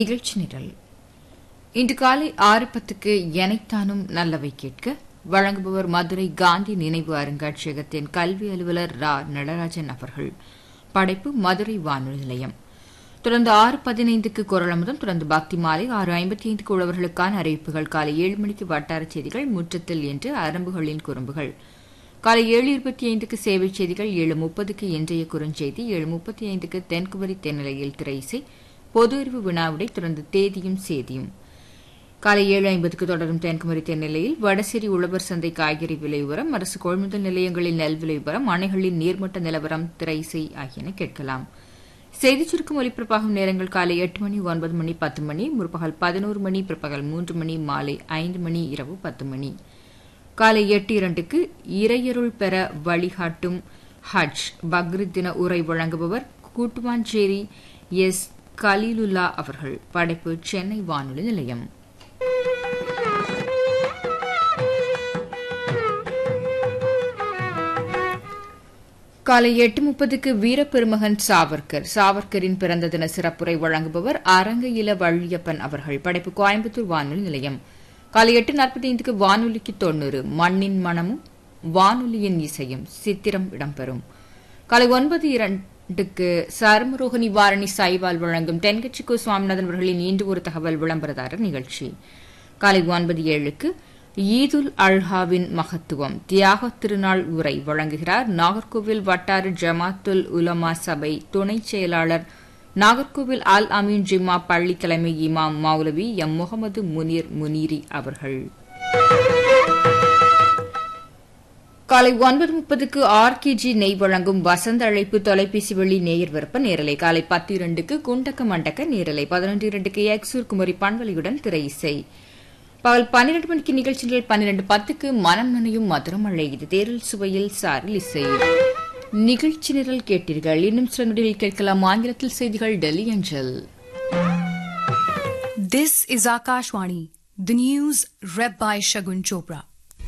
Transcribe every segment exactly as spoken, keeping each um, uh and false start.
நிகழ்ச்சி நிரல் இன்று காலை ஆறு பத்துக்கு எனைத்தானும் நல்லவை கேட்க வழங்குபவர் மதுரை காந்தி நினைவு அருங்காட்சியகத்தின் கல்வி அலுவலர் ரா நடராஜன் அவர்கள். படைப்பு மதுரை வானொலி நிலையம். தொடர்ந்து ஆறு பதினைந்துக்கு குரலமுதம், தொடர்ந்து பக்தி மாலை. ஆறு ஐம்பத்தி ஐந்துக்கு உழவர்களுக்கான அறிவிப்புகள். காலை ஏழு மணிக்கு வட்டார செய்திகள், முற்றத்தில் என்று அரம்புகளின் குறும்புகள். காலை ஏழு இருபத்தி ஐந்துக்கு சேவை செய்திகள். ஏழு முப்பதுக்கு இன்றைய குறுஞ்செய்தி. ஏழு முப்பத்தி ஐந்துக்கு தென்குமரி தென்னிலையில் திரையிசை, பொது அறிவு வினாவிடை, தொடர்ந்து தேதியும் சேதியும். காலை ஏழு ஐம்பதுக்கு தொடரும் தென்குமரி தென்னிலையில் வடசேரி உழவர் சந்தை காய்கறி விலை விவரம், அரசு கொள்முதல் நிலையங்களில் நெல் விலை விவரம், அணைகளின் நீர்மட்ட நிலவரம், திரையிசை ஆகியன கேட்கலாம். செய்திச் சுருக்கம் ஒலிபரப்பாகும் நேரங்கள் காலை எட்டு மணி, ஒன்பது மணி, பத்து மணி, முற்பகல் பதினோரு மணி, பிற்பகல் மூன்று மணி, மாலை ஐந்து மணி, இரவு பத்து மணி. காலை எட்டு இரண்டுக்கு இறையருள் பெற வழிகாட்டும் ஹஜ் பக்ரீத் தின உரை வழங்குபவர் கூட்டுவாஞ்சேரி எஸ் கலீலுல்லா அவர்கள். படைப்பு சென்னை வானொலி நிலையம். காலை எட்டு முப்பதுக்கு வீரப்பெருமகன் சாவர்கர் சாவர்கரின் பிறந்த தின சிறப்புரை வழங்குபவர் அரங்க இல வள்ளியப்பன் அவர்கள். படைப்பு கோயம்புத்தூர் வானொலி நிலையம். காலை எட்டு நாற்பத்தி ஐந்துக்கு வானொலிக்கு தொண்ணூறு மண்ணின் மனமும் வானொலியின் இசையும் சித்திரம் இடம்பெறும். காலை ஒன்பது இரண்டுக்கு சருமரோக நிவாரணி சாய்வால் வழங்கும் தென்கட்சி கோ சுவாமிநாதன் அவர்களின் இன்று ஒரு தகவல் விளம்பரதாரர் நிகழ்ச்சி. காலை ஒன்பது ஏழுக்கு ஈதுல் அல்ஹாவின் மகத்துவம் தியாக திருநாள் உரை வழங்குகிறார் நாகர்கோவில் வட்டார ஜமாத்துல் உலமா சபை துணை செயலாளர், நாகர்கோவில் அல் அமீன் ஜிம்மா பள்ளி தலைமை இமாம் மௌலவி எம் முகமது முனீர் முனீரி அவர்கள். காலை ஒன்பது முப்பதுக்கு ஆர் கே ஜி நெய் வழங்கும் வசந்த அழைப்பு தொலைபேசி வழி நேயர் விருப்ப நேரலை. காலை பத்து இரண்டுக்கு குண்டக்க மண்டக்க நேரலை. பதினொன்று இரண்டுக்கு எக்ஸூர் குமரி பண்பலையுடன் திரை இசை. பகல் பன்னிரண்டு மணிக்கு நிகழ்ச்சிகள். பன்னிரண்டு பத்துக்கு மனம் நனையும் மதுரம் மழை. இது தேரல் சுவையில் சாரில் இசை. நிகழ்ச்சி நிரல் கேட்டீர்கள். இன்னும் சில நொடிகளில் கேட்கலாம் ஆங்கிலத்தில் செய்திகள் டெல்லி அஞ்சல். This is Akashwani. The news read by Shagun Chopra.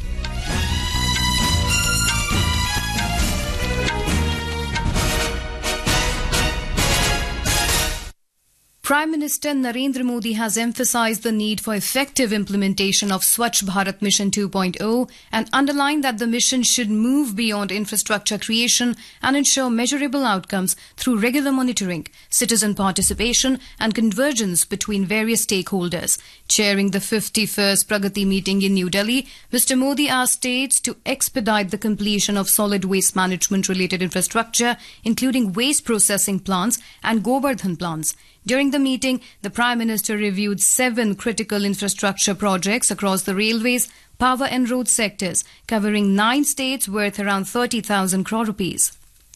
Prime Minister Narendra Modi has emphasized the need for effective implementation of Swachh Bharat Mission two point oh and underlined that the mission should move beyond infrastructure creation and ensure measurable outcomes through regular monitoring, citizen participation and convergence between various stakeholders. Chairing the fifty-first Pragati meeting in New Delhi, Mister Modi asked states to expedite the completion of solid waste management related infrastructure, including waste processing plants and Govardhan plants. During the meeting, the Prime Minister reviewed seven critical infrastructure projects across the railways, power and road sectors, covering nine states worth around thirty thousand crore rupees.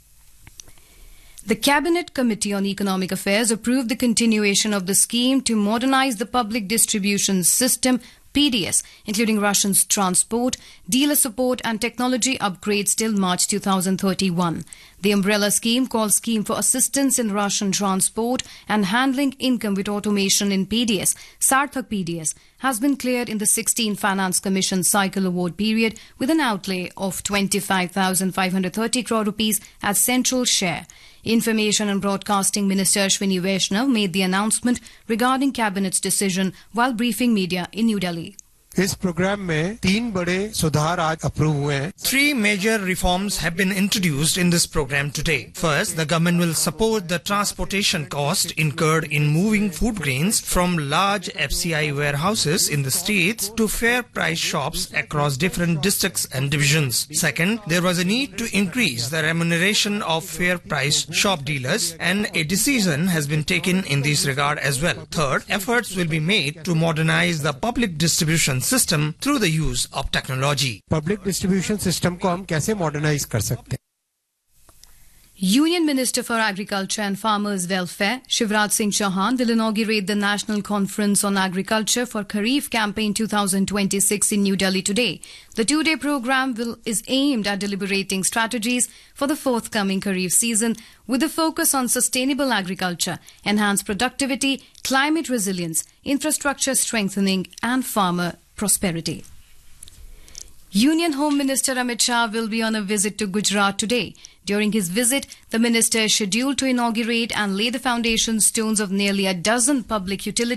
The Cabinet Committee on Economic Affairs approved the continuation of the scheme to modernize the public distribution system P D S, including Russians transport, dealer support and technology upgrades till March two thousand thirty-one. The umbrella scheme, called Scheme for Assistance in Russian Transport and Handling Income with Automation in P D S, Sarthak P D S, has been cleared in the sixteenth Finance Commission cycle award period with an outlay of twenty-five thousand five hundred thirty crore rupees as central share. Information and Broadcasting Minister Ashwini Vaishnav made the announcement regarding Cabinet's decision while briefing media in New Delhi. इस programme में तीन बड़े सुधार आज approve हुए हैं. Three major reforms have been introduced in this program today. First, the government will support the transportation cost incurred in moving food grains from large F C I warehouses in the states to fair price shops across different districts and divisions. Second, there was a need to increase the remuneration of fair price shop dealers, and a decision has been taken in this regard as well. Third, efforts will be made to modernize the public distribution system through the use of technology. Public distribution system को हम कैसे modernize कर सकते हैं? Union Minister for Agriculture and Farmers Welfare, Shivraj Singh Chauhan, will inaugurate the National Conference on Agriculture for Kharif Campaign twenty twenty-six in New Delhi today. The two-day program will, is aimed at deliberating strategies for the forthcoming Kharif season with a focus on sustainable agriculture, enhanced productivity, climate resilience, infrastructure strengthening and farmer prosperity. Union Home Minister Amit Shah will be on a visit to Gujarat today. During his visit, the minister is scheduled to inaugurate and lay the foundation stones of nearly a dozen public utilities